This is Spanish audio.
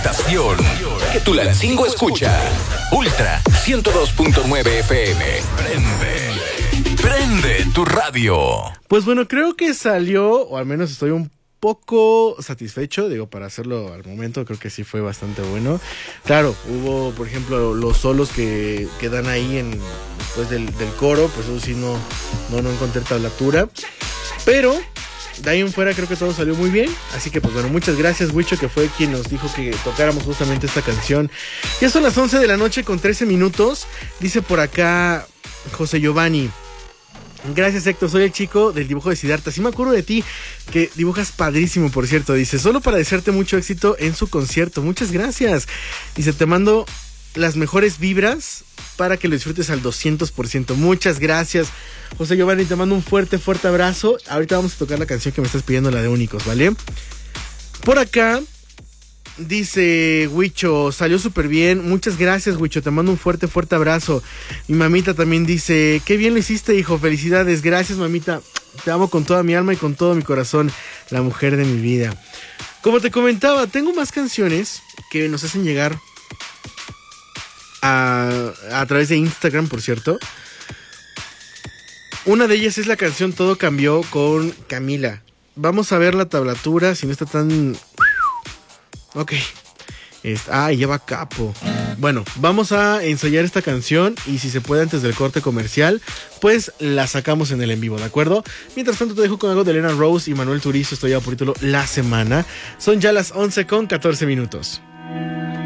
estación que Tulancingo escucha. Ultra 102.9 FM. Prende tu radio. Pues bueno, creo que salió, o al menos estoy un poco satisfecho, digo, para hacerlo al momento, creo que sí fue bastante bueno. Claro, hubo, por ejemplo, los solos que dan ahí después del coro, pues eso sí no encontré tablatura, pero de ahí en fuera creo que todo salió muy bien. Así que pues bueno, muchas gracias Huicho, que fue quien nos dijo que tocáramos justamente esta canción. Ya son las 11 de la noche con 13 minutos. Dice por acá José Giovanni: gracias Héctor, soy el chico del dibujo de Siddhartha. Sí me acuerdo de ti, que dibujas padrísimo, por cierto. Dice, solo para desearte mucho éxito en su concierto. Muchas gracias. Dice, te mando las mejores vibras para que lo disfrutes al 200%. Muchas gracias, José Giovanni, te mando un fuerte abrazo. Ahorita vamos a tocar la canción que me estás pidiendo, la de Únicos, ¿vale? Por acá dice Huicho, salió súper bien. Muchas gracias, Huicho, te mando un fuerte abrazo. Mi mamita también dice, qué bien lo hiciste, hijo, felicidades. Gracias, mamita, te amo con toda mi alma y con todo mi corazón, la mujer de mi vida. Como te comentaba, tengo más canciones que nos hacen llegar a través de Instagram, por cierto. Una de ellas es la canción Todo Cambió con Camila. Vamos a ver la tablatura, si no está tan... Ok. Lleva capo. Bueno, vamos a ensayar esta canción y si se puede antes del corte comercial, pues la sacamos en el en vivo, ¿de acuerdo? Mientras tanto te dejo con algo de Elena Rose y Manuel Turizo. Estoy ya por título La Semana. Son ya las 11 con 14 minutos.